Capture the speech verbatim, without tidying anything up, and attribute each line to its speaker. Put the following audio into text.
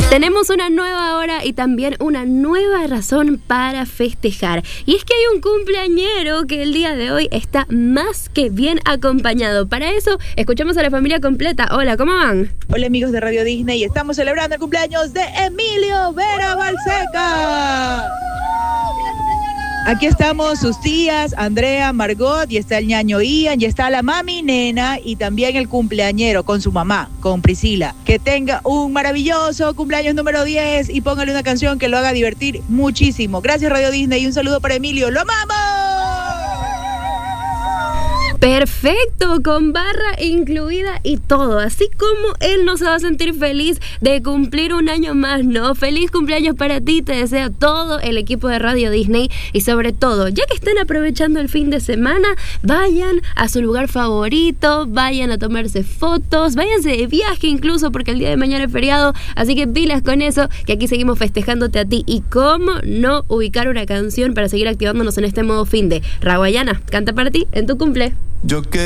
Speaker 1: Tenemos una nueva hora y también una nueva razón para festejar. Y es que hay un cumpleañero que el día de hoy está más que bien acompañado. Para eso, escuchamos a la familia completa. Hola, ¿cómo van?
Speaker 2: Hola amigos de Radio Disney, estamos celebrando el cumpleaños de Emilio Vera Balseca. Aquí estamos sus tías, Andrea, Margot, y está el ñaño Ian, y está la mami Nena, y también el cumpleañero con su mamá, con Priscila. Que tenga un maravilloso cumpleaños número diez y póngale una canción que lo haga divertir muchísimo. Gracias Radio Disney y un saludo para Emilio. ¡Lo amamos!
Speaker 1: Perfecto, con barra incluida y todo, así como él no se va a sentir feliz de cumplir un año más, ¿no? Feliz cumpleaños para ti, te desea todo el equipo de Radio Disney y sobre todo, ya que están aprovechando el fin de semana, vayan a su lugar favorito, vayan a tomarse fotos, váyanse de viaje incluso porque el día de mañana es feriado, así que pilas con eso, que aquí seguimos festejándote a ti y cómo no ubicar una canción para seguir activándonos en este modo fin de Raguayana, canta para ti en tu cumple.
Speaker 3: Yo que